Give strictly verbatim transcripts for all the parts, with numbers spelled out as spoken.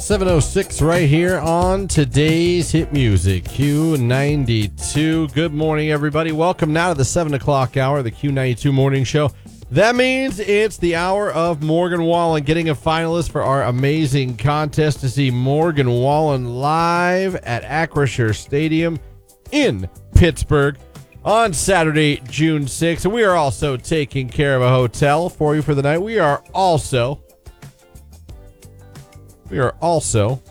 seven oh six right here on today's hit music, Q ninety-two. Good morning, everybody. Welcome now to the seven o'clock hour, the Q ninety-two morning show. That means it's the hour of Morgan Wallen getting a finalist for our amazing contest to see Morgan Wallen live at Acrisure Stadium in Pittsburgh on Saturday, June sixth. And we are also taking care of a hotel for you for the night. We are also... We are also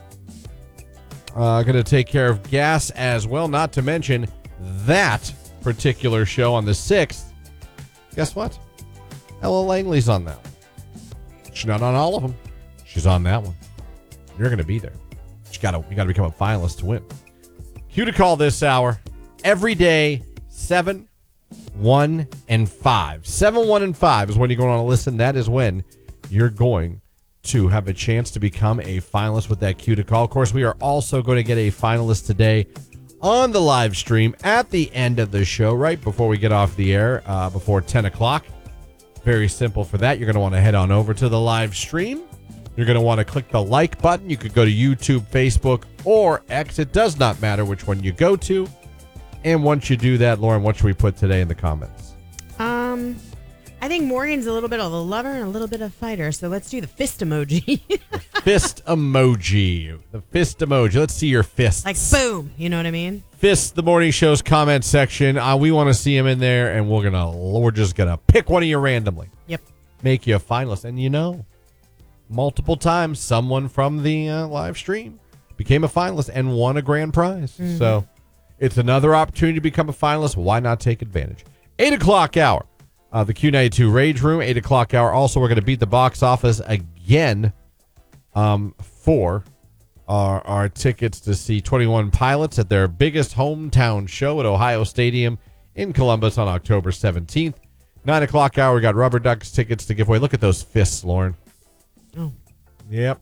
uh, going to take care of gas as well, not to mention that particular show on the sixth. Guess what? Ella Langley's on that one. She's not on all of them. She's on that one. You're going to be there. You got to you got to become a finalist to win. Cue to call this hour every day, seven, one, and five. seven, one, and five is when you're going to listen. That is when you're going to have a chance to become a finalist with that cue to call. Of course, we are also going to get a finalist today on the live stream at the end of the show, right before we get off the air, uh, before ten o'clock. Very simple for that. You're going to want to head on over to the live stream. You're going to want to click the like button. You could go to YouTube, Facebook, or X. It does not matter which one you go to. And once you do that, Lauren, what should we put today in the comments? Um... I think Morgan's a little bit of a lover and a little bit of a fighter, so let's do the fist emoji. Fist emoji. The fist emoji. Let's see your fists. Like, boom. You know what I mean? Fist, the morning show's comment section. Uh, we want to see him in there, and we're gonna we're just gonna pick one of you randomly. Yep. Make you a finalist, and you know, multiple times someone from the uh, live stream became a finalist and won a grand prize. Mm-hmm. So it's another opportunity to become a finalist. Why not take advantage? Eight o'clock hour. Uh, the Q ninety-two Rage Room, eight o'clock hour. Also, we're going to beat the box office again um, for our, our tickets to see twenty-one Pilots at their biggest hometown show at Ohio Stadium in Columbus on October seventeenth. nine o'clock hour, we got Rubber Ducks tickets to give away. Look at those fists, Lauren. Oh. Yep.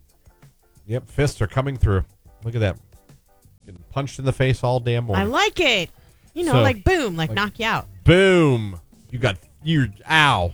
Yep, fists are coming through. Look at that. Getting punched in the face all damn morning. I like it. You know, So, like boom, like, like knock you out. Boom. You got you ow.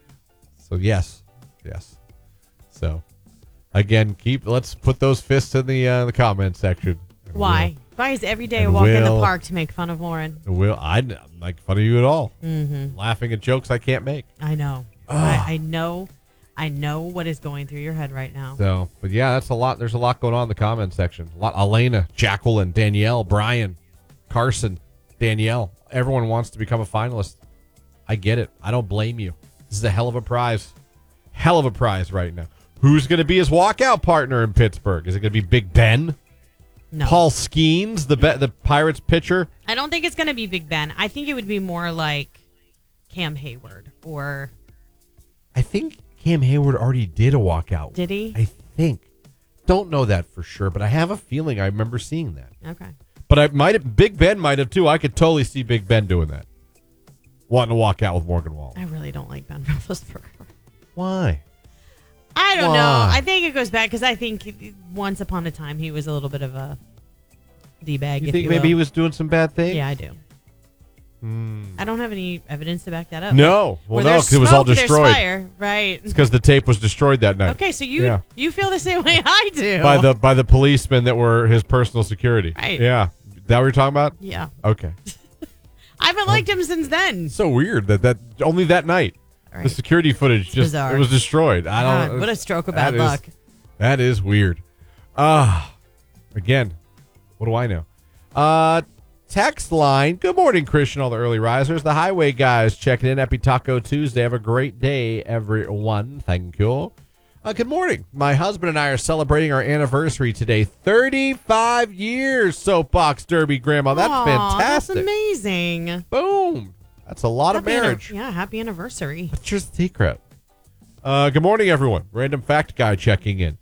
So yes, yes. So again, keep. Let's put those fists in the uh, the comment section. Why? Why is every day I And walk in the will- park to make fun of Lauren? Will I don't make fun of you at all? Mm-hmm. Laughing at jokes I can't make. I know. I, I know. I know what is going through your head right now. So, but yeah, that's a lot. There's a lot going on in the comment section. A lot. Elena, Jacqueline, Danielle, Brian, Carson, Danielle. Everyone wants to become a finalist. I get it. I don't blame you. This is a hell of a prize. Hell of a prize right now. Who's going to be his walkout partner in Pittsburgh? Is it going to be Big Ben? No. Paul Skeens, the be- the Pirates pitcher? I don't think it's going to be Big Ben. I think it would be more like Cam Hayward or... I think Cam Hayward already did a walkout. Did he? I think. Don't know that for sure, but I have a feeling I remember seeing that. Okay. But I might have, Big Ben might have too. I could totally see Big Ben doing that. Wanting to walk out with Morgan Wallen. I really don't like Ben Roethlisberger. Why? I don't Why? know. I think it goes back because I think once upon a time he was a little bit of a D-bag. You if think you maybe will. he was doing some bad things? Yeah, I do. Hmm. I don't have any evidence to back that up. No. Well, Where no, there's because it was all smoke, there's destroyed. fire. Right. It's because the tape was destroyed that night. Okay, so you Yeah. you feel the same way I do. By the by the policemen that were his personal security. Right. Yeah. That what you're talking about? Yeah. Okay. I haven't liked him since then. So weird that that only that night. Right. The security footage just bizarre. it was destroyed. I don't God, what a stroke of that bad is- luck. That is weird. Ah, again, what do I know? Uh, text line. Good morning, Christian. All the early risers, the highway guys checking in. Happy Taco Tuesday. Have a great day, everyone. Thank you. Uh, good morning. My husband and I are celebrating our anniversary today. thirty-five years, Soapbox Derby, Grandma. That's Aw, fantastic. That's amazing. Boom. That's a lot Happy of marriage. anni- yeah, happy anniversary. What's your secret? Uh, good morning, everyone. Random fact guy checking in.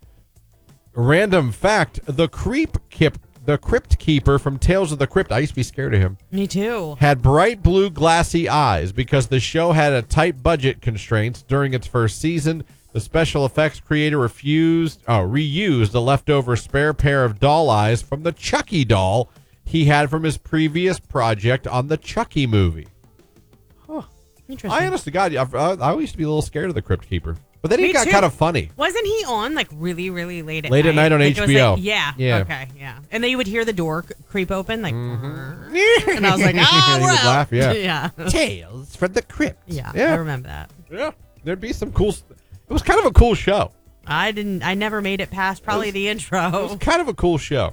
Random fact: the creep kip, the crypt keeper from Tales of the Crypt. I used to be scared of him. Me too. Had bright blue, glassy eyes because the show had a tight budget constraints during its first season. The special effects creator refused, oh, reused the leftover spare pair of doll eyes from the Chucky doll he had from his previous project on the Chucky movie. Interesting. I honestly, God, I, I, I used to be a little scared of the Crypt Keeper. But then he Me got too. kind of funny. Wasn't he on like really, really late at Late night? at night on Like, it was H B O. like- yeah. Yeah. Okay. Yeah. And then you would hear the door c- creep open, like, Mm-hmm. and I was like, ah, He we're would out. laugh, yeah. yeah. Tales from the Crypt. Yeah. I Yeah. remember that. Yeah. There'd be some cool. St- it was kind of a cool show. I didn't. I never made it past probably It was- the It intro. was kind of a cool show.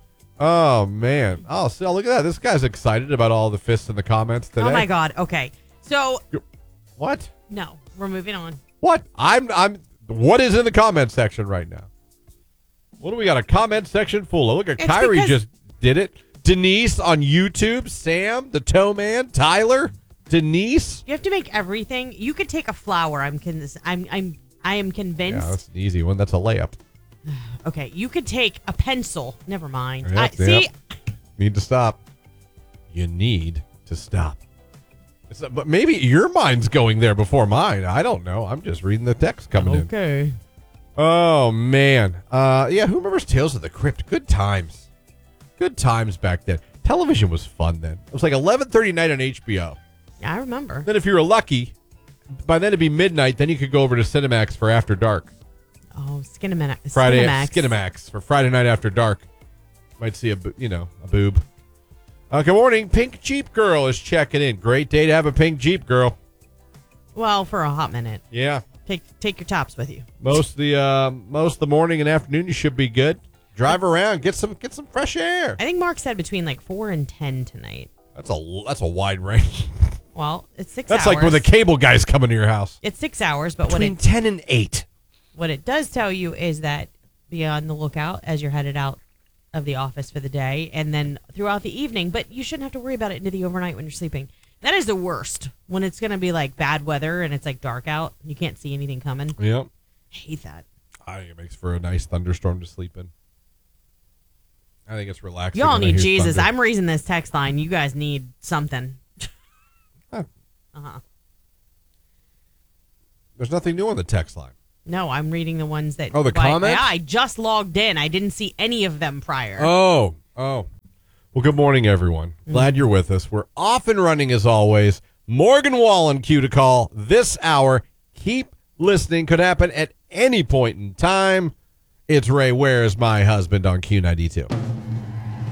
Oh man! Oh, so look at that. This guy's excited about all the fists in the comments today. Oh my God. Okay. So What? no, we're moving on. What? I'm. I'm. What is in the comment section right now? What do we got? A comment section full of. Look at It's Kyrie because- just did it. Denise on YouTube. Sam, the Toe Man. Tyler. Denise. You have to make everything. You could take a flower. I'm. Con- I'm. I'm. I am Yeah, convinced. that's an easy one. That's a layup. Okay. You could take a pencil. Never mind. Yep, I, yep. see. Need to stop. You need to stop. It's, but maybe your mind's going there before mine. I don't know. I'm just reading the text coming in. Okay. Oh man. Uh yeah, who remembers Tales of the Crypt? Good times. Good times back then. Television was fun then. It was like eleven thirty night on H B O. Yeah, I remember. Then if you were lucky, by then it'd be midnight, then you could go over to Cinemax for After Dark. Oh, Skinamax. Friday Skinamax. Skinemax for Friday night after dark. Might see a bo- you know, a boob. Uh, good morning. Pink Jeep Girl is checking in. Great day to have a pink Jeep Girl. Well, for a hot minute. Yeah. Take take your tops with you. Most of the uh, most of the morning and afternoon you should be good. Drive around, get some get some fresh air. I think Mark said between like four and ten tonight. That's a that's a wide range. Well, it's six That's hours. like when the cable guys coming to your house. It's six hours, but what Between it ten and eight. what it does tell you is that be on the lookout as you're headed out of the office for the day, and then throughout the evening. But you shouldn't have to worry about it into the overnight when you're sleeping. That is the worst when it's going to be like bad weather and it's like dark out. You can't see anything coming. Yep. I hate that. I think it makes for a nice thunderstorm to sleep in. I think it's relaxing. Y'all when I need hear Jesus. thunder. I'm raising this text line. You guys need something. Huh. Uh-huh. There's nothing new on the text line. No, I'm reading the ones that. Oh, the why- comments? Yeah, I just logged in. I didn't see any of them prior. Oh, oh. Well, good morning, everyone. Glad you're with us. We're off and running as always. Morgan Wallen, cue to call this hour. Keep listening. Could happen at any point in time. It's Ray Where's My Husband on Q ninety-two.